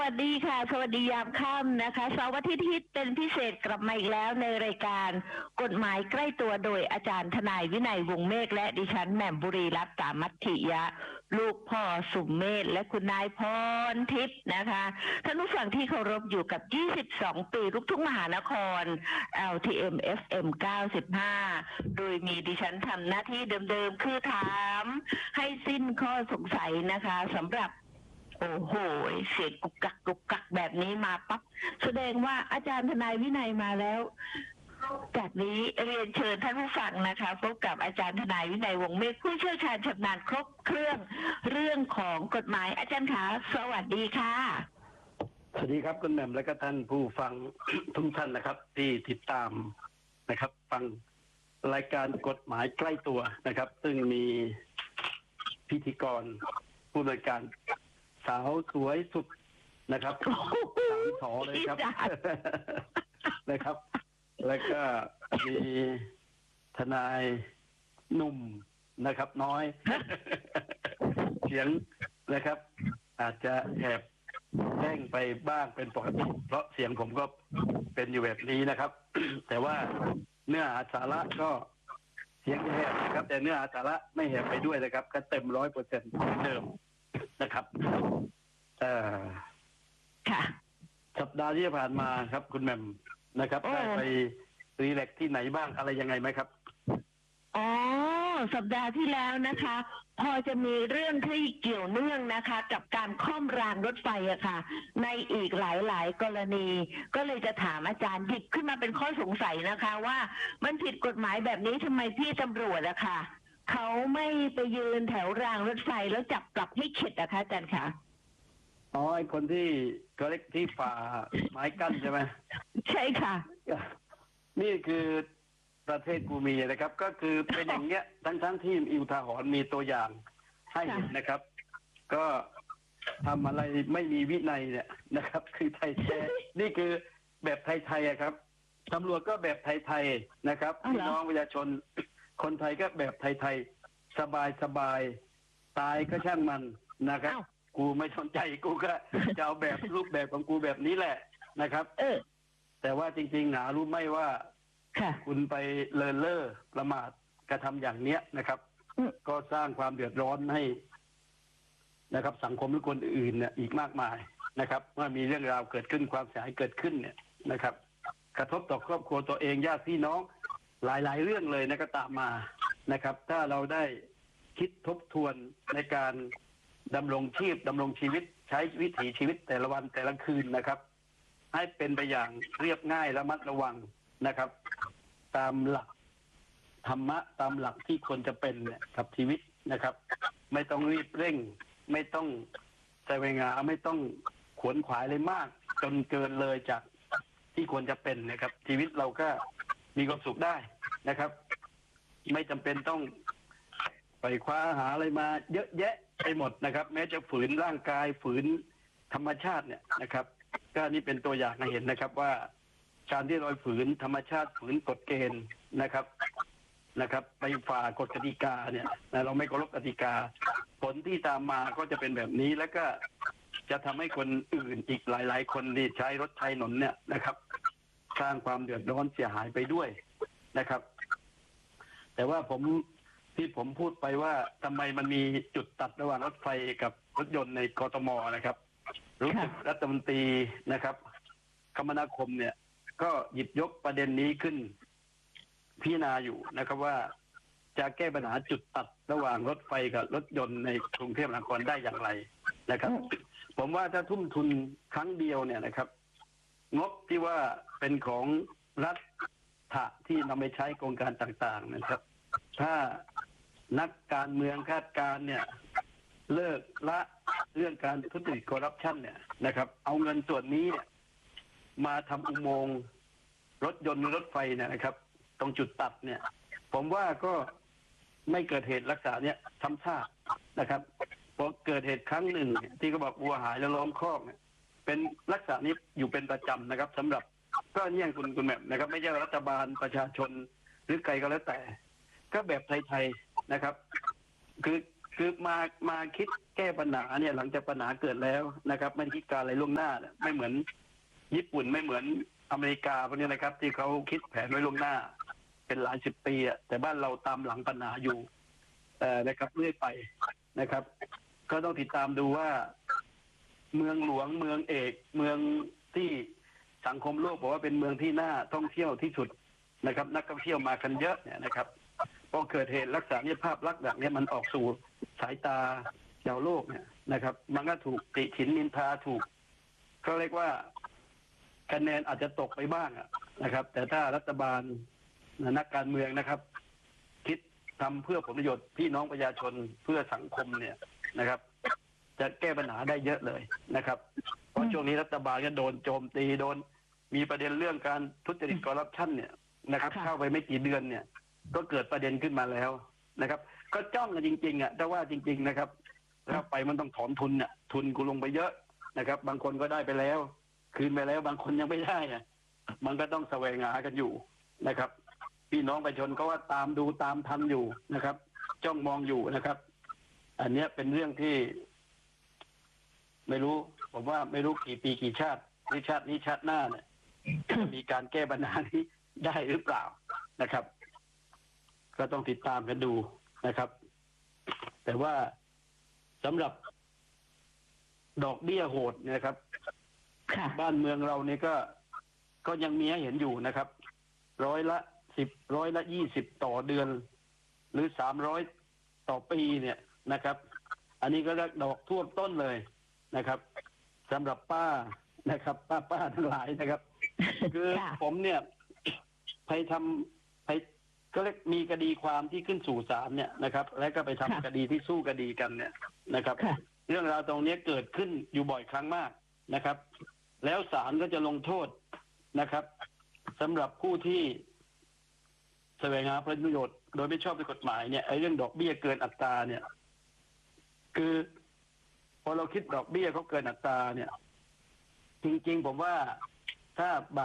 สวัสดีค่ะสวัสดียามค่ำนะคะเสาร์อาทิตย์ฮิตเป็นพิเศษกลับมาอีกแล้วในรายการกฎหมายใกล้ตัวโดยอาจารย์ทนายวินัยวงศ์เมฆและดิฉันแหม่มบุรีรัตน์สามัคคิยะลูกพ่อสุมเมธและคุณนายพรทิพย์นะคะท่านผู้ฟังที่เคารพอยู่กับ22ปีลูกทุ่งมหานคร LTM FM 95โดยมีดิฉันทำหน้าที่เดิมๆคือถามให้สิ้นข้อสงสัยนะคะสำหรับโอ้โหเสียงกุกกักกุกกักแบบนี้มาปั๊บแสดงว่าอาจารย์ทนายวินัยมาแล้วจากนี้เรียนเชิญท่านผู้ฟังนะคะพบกับอาจารย์ทนายวินัยวงศ์เมฆผู้เชี่ยวชาญชำนาญครบเครื่องของกฎหมายอาจารย์ขาสวัสดีค่ะสวัสดีครับคุณแหม่มและก็ท่านผู้ฟัง ทุกท่านนะครับที่ติดตามนะครับฟังรายการกฎหมายใกล้ตัวนะครับซึ่งมีพิธีกรผู้บริการสาวสวยสุดนะครับสามสอเลยครับ นะครับ แล้วก็มีทนายหนุ่มนะครับน้อย เสียงนะครับอาจจะแอบแห้งไปบ้างเป็นปกติเพราะเสียงผมก็เป็นอยู่แบบนี้นะครับ แต่ว่าเนื้อหาสาระก็เสียงแหบนะครับแต่เนื้อหาสาระไม่แหบไปด้วยนะครับก็เต็ม100%เดิมนะครับค่ะสัปดาห์ที่ผ่านมาครับคุณแหม่มนะครับได้ไปรีแลกซ์ที่ไหนบ้างอะไรยังไงไหมครับอ๋อสัปดาห์ที่แล้วนะคะพอจะมีเรื่องที่เกี่ยวเนื่องนะคะกับการค่อมรางรถไฟอะค่ะในอีกหลายกรณีก็เลยจะถามอาจารย์หยิบขึ้นมาเป็นข้อสงสัยนะคะว่ามันผิดกฎหมายแบบนี้ทำไมพี่ตำรวจอะค่ะเขาไม่ไปยืนแถวรางรถไฟแล้วจับปรับให้เข็ดนะคะอาจารย์คะอ๋อไอคนที่ก็เล็กที่ฝ่าไม้กั้นใช่ไหมใช่ค่ะนี่คือประเทศกูมีนะครับ ก็คือเป็นอย่างเงี้ยทั้งที่อิวทาหรณ์มีตัวอย่างให้เห็นนะครับ ก็ทำอะไรไม่มีวินัยเนี่ยนะครับ คือไทยแท้นี่คือแบบไทยๆครับตำรวจก็แบบไทยๆนะครับพี่น้องประชาชนคนไทยก็แบบไทยๆสบายตายก็ช่างมันนะครับกูไม่สนใจกูก็จะเอาแบบรูปแบบของกูแบบนี้แหละนะครับแต่ว่าจริงๆหารู้ไหมว่าคุณไปเลินเล่อประมาทกระทำอย่างเนี้ยนะครับก็สร้างความเดือดร้อนให้นะครับสังคมหรือคนอื่นเนี่ยอีกมากมายนะครับเมื่อมีเรื่องราวเกิดขึ้นความเสียหายเกิดขึ้นเนี่ยนะครับกระทบต่อครอบครัวตัวเองญาติพี่น้องหลายๆเรื่องเลยนะก็ตามมานะครับถ้าเราได้คิดทบทวนในการดำรงชีวิตใช้วิถีชีวิตแต่ละวันแต่ละคืนนะครับให้เป็นไปอย่างเรียบง่ายระมัดระวังนะครับตามหลักธรรมะตามหลักที่ควรจะเป็นเนี่ยกับชีวิตนะครับไม่ต้องรีบเร่งไม่ต้องใส่เวงาไม่ต้องขวนขวายเลยมากจนเกินเลยจากที่ควรจะเป็นนะครับชีวิตเราก็มีความสุขได้นะครับไม่จำเป็นต้องไปคว้าหาอะไรมาเยอะแยะไปหมดนะครับแม้จะฝืนร่างกายฝืนธรรมชาติเนี่ยนะครับก็นี่เป็นตัวอย่างให้เห็นนะครับว่าการที่เราฝืนธรรมชาติฝืนกฎเกณฑ์นะครับไปฝ่ากฎกติกาเนี่ยเราไม่เคารพกติกาผลที่ตามมาก็จะเป็นแบบนี้แล้วก็จะทำให้คนอื่นอีกหลายๆคนที่ใช้รถใช้ถนนเนี่ยนะครับสร้างความเดือดร้อนเสียหายไปด้วยนะครับแต่ว่าที่ผมพูดไปว่าทำไมมันมีจุดตัดระหว่างรถไฟกับรถยนต์ในกทมนะครับรู้สึกรัฐมนตรีนะครับคมนาคมเนี่ยก็หยิบยกประเด็นนี้ขึ้นพิจารณาอยู่นะครับว่าจะแก้ปัญหาจุดตัดระหว่างรถไฟกับรถยนต์ในกรุงเทพมหานครได้อย่างไรนะครับผมว่าถ้าทุ่มทุนครั้งเดียวเนี่ยนะครับงบที่ว่าเป็นของรัฐที่นำไปใช้โครงการต่างๆนะครับถ้านักการเมืองคาดการเนี่ยเลิกละเรื่องการทุจริตคอร์รัปชันเนี่ยนะครับเอาเงินส่วนนี้เนี่ยมาทำอุโมงค์รถยนต์รถไฟเนี่ยนะครับตรงจุดตัดเนี่ยผมว่าก็ไม่เกิดเหตุลักษณะเนี้ยซ้ำซากนะครับพอเกิดเหตุครั้งหนึ่งที่เขาบอกวัวหายแล้วล้อมคอกเนี่ยเป็นลักษณะนี้อยู่เป็นประจำนะครับสำหรับก็เนี่ยคุณแม่นะครับไม่ใช่รัฐบาลประชาชนหรือใครก็แล้วแต่ก็แบบไทยๆนะครับคือคือมาคิดแก้ปัญหาเนี่ยหลังจากปัญหาเกิดแล้วนะครับ ไม่ได้คิดการอะไรล่วงหน้าไม่เหมือนญี่ปุ่นไม่เหมือนอเมริกาพวกนี้นะครับ ที่เขาคิดแผนไว้ล่วงหน้า เป็นหลายสิบปีอะแต่บ้านเราตามหลังปัญหาอยู่นะครับเรื่อยไปนะครับ ก็ต้องติดตามดูว่าเมืองหลวงเมืองเอกเมืองที่สังคมโลกบอกว่าเป็นเมืองที่น่าท่องเที่ยวที่สุดนะครับ นักท่องเที่ยวมากันเยอะเนี่ยนะครับพอเกิดเหตุลักษณะนี้ภาพลักษณ์แบบนี้มันออกสู่สายตาชาวโลกเนี่ยนะครับ มันก็ถูกติฉินนินทาถูกเขาเรียกว่าคะแนนอาจจะตกไปบ้างนะครับ แต่ถ้ารัฐบาลนักการเมืองนะครับ คิดทำเพื่อผลประโยชน์พี่น้องประชาชนเพื่อสังคมเนี่ยนะครับ จะแก้ปัญหาได้เยอะเลยนะครับ เพราะช่วงนี้รัฐบาลก็โดนโจมตีโดนมีประเด็นเรื่องการทุจริตคอร์รัปชันเนี่ยนะครับเข้าไปไม่กี่เดือนเนี่ยก็เกิดประเด็นขึ้นมาแล้วนะครับ ก็จ้องกันจริงๆแต่ว่าจริงๆนะครับถ้าไปมันต้องถอนทุนเนี่ยทุนกูลงไปเยอะนะครับ บางคนก็ได้ไปแล้ว คืนไปแล้วบางคนยังไม่ได้มันก็ต้องแสวงหากันอยู่นะครับ พี่น้องประชาชนก็ว่าตามดูตามทันอยู่นะครับ จ้องมองอยู่นะครับ อันนี้เป็นเรื่องที่ไม่รู้ผมว่าไม่รู้กี่ปีกี่ชาติหรือชาตินี้ชาติหน้าเนี่ยจะมีการแก้ปัญหานี้ได้หรือเปล่านะครับ ก็ต้องติดตามกันดูนะครับ แต่ว่าสำหรับดอกเบี้ยโหดเนี่ยครับบ้านเมืองเราเนี่ยก็ยังมีให้เห็นอยู่นะครับ10%20%ต่อเดือน หรือ300ต่อปีเนี่ยนะครับ อันนี้ก็เรียกดอกท่วมต้นเลยนะครับสำหรับป้านะครับป้าทั้งหลายนะครับ คือผมเนี่ยไปก็เรียกมีคดีความที่ขึ้นสู่ศาลเนี่ยนะครับ แล้วก็ไปทำคดีที่สู้คดีกันเนี่ยนะครับ เรื่องราวตรงนี้เกิดขึ้นอยู่บ่อยครั้งมากนะครับ แล้วศาลก็จะลงโทษนะครับสำหรับผู้ที่แสวงหาผลประโยชน์โดยไม่ชอบด้วยกฎหมายเนี่ยไอ้เรื่องดอกเบี้ยเกินอัตราเนี่ยคือพอเราคิดดอกเบี้ยเขาเกินอัตราเนี่ยจริงๆผมว่าถ้า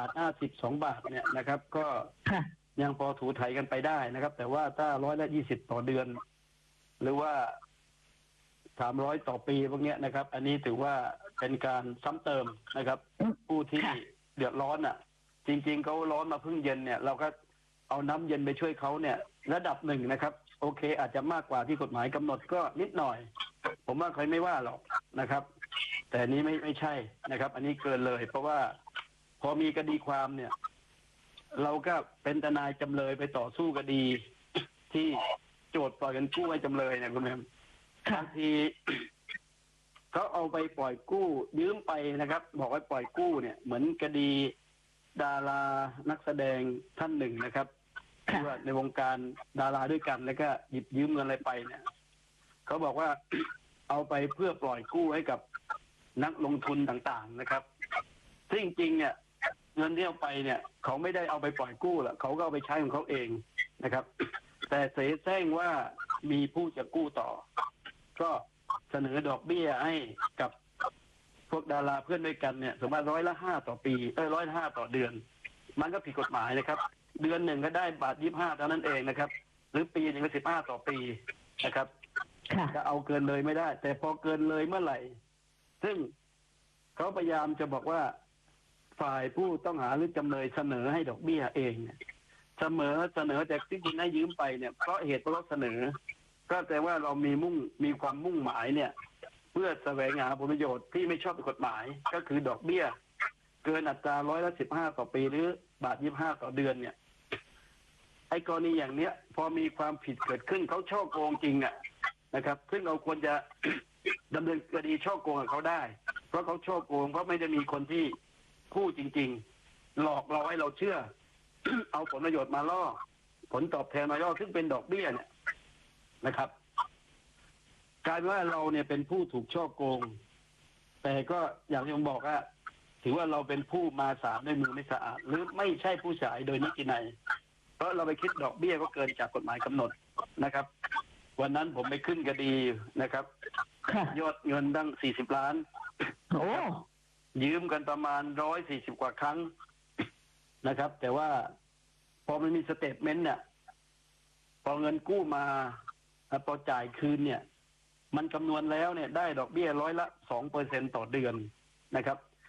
1.50 2 บาทเนี่ยนะครับก็ยังพอถูไถกันไปได้นะครับ แต่ว่าถ้า120ต่อเดือนหรือว่า300ต่อปีพวกนี้นะครับ อันนี้ถือว่าเป็นการซ้ำเติมนะครับ ผู้ที่เดือดร้อนจริงๆเขาร้อนมาพึ่งเย็นเนี่ยเราก็เอาน้ำเย็นไปช่วยเขาเนี่ยระดับหนึ่งนะครับโอเคอาจจะมากกว่าที่กฎหมายกำหนดก็นิดหน่อยผมว่าใครไม่ว่าหรอกนะครับ แต่นี้ไม่ใช่นะครับ อันนี้เกินเลย เพราะว่าพอมีคดีความเนี่ยเราก็เป็นทนายจำเลยไปต่อสู้คดีที่โจทย์ปล่อยกันกู้ให้จำเลยเนี่ยคุณแม่บางทีเขาเอาไปปล่อยกู้ยืมไปนะครับบอกว่าปล่อยกู้เนี่ยเหมือนคดีดารานักแสดงท่านหนึ่งนะครับที่ว่าในวงการดาราด้วยกันแล้วก็หยิบยืมเงินอะไรไปเนี่ยเขาบอกว่า เอาไปเพื่อปล่อยกู้ให้กับนักลงทุนต่างๆนะครับซึ่งจริงๆเนี่ยเงินที่เอาไปเนี่ยเขาไม่ได้เอาไปปล่อยกู้หรอกเขาก็เอาไปใช้ของเขาเองนะครับ แต่เสแสร้งว่ามีผู้จะกู้ต่อก็เสนอดอกเบี้ยให้กับพวกดาราเพื่อนด้วยกันเนี่ยสมมติ5%ต่อปี105ต่อเดือนมันก็ผิดกฎหมายนะครับเดือนหนึ่งก็ได้1.25 เท่านั้นเองนะครับหรือปีนึงก็15ต่อปีนะครับจะเอาเกินเลยไม่ได้ แต่พอเกินเลยเมื่อไหร่ซึ่งเขาพยายามจะบอกว่าฝ่ายผู้ต้องหาหรือจำเลยเสนอให้ดอกเบี้ยเองเสนอจากที่คุณให้ยืมไปเนี่ยเพราะเหตุเพราะเสนอก็แต่ว่าเรามีความมุ่งหมายเนี่ยเพื่อแสวงหาผลประโยชน์ที่ไม่ชอบด้วยกฎหมายก็คือดอกเบี้ยเกินอัตรา15%ต่อปีหรือ1.25 ต่อเดือนเนี่ยไอ้กรณีอย่างเนี้ยพอมีความผิดเกิดขึ้นเขาช่อโกงจริงนะครับซึ่งเราควรจะ ดำเนินคดีช่อโกงกับเขาได้เพราะเขาช่อโกงเพราะไม่ได้มีคนที่กู้จริงๆหลอกเราให้เราเชื่อ เอาผลประโยชน์มาล่อผลตอบแทนมาล่อซึ่งเป็นดอกเบี้ยเนี่ยนะครับกลายเป็นว่าเราเนี่ยเป็นผู้ถูกช่อโกงแต่ก็อย่างที่ผมบอกว่าถือว่าเราเป็นผู้มาสารด้วยมือไม่สะอาดหรือไม่ใช่ผู้จ่ายโดยนิตินัยเพราะเราไปคิดดอกเบี้ยก็เกินจากกฎหมายกำหนดนะครับ วันนั้นผมไปขึ้นคดีนะครับยอดเงินตั้ง40 ล้านยืมกันประมาณ140 กว่าครั้งนะครับ แต่ว่าพอมันมีสเตทเมนต์เนี่ยพอเงินกู้มาพอจ่ายคืนเนี่ยมันคำนวณแล้วเนี่ยได้ดอกเบี้ย2%ต่อเดือนนะครับ